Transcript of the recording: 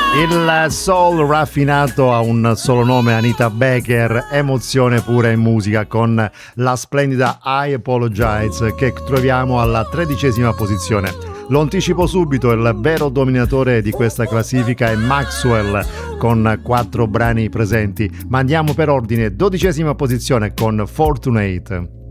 Il soul raffinato ha un solo nome, Anita Baker, emozione pura in musica con la splendida I Apologize che troviamo alla 13ª posizione. Lo anticipo subito, il vero dominatore di questa classifica è Maxwell con 4 brani presenti, ma andiamo per ordine. 12ª posizione con Fortunate.